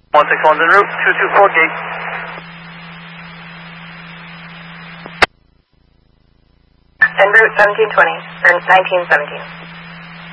161's en route, 224 gate. En route 1720, or 1917.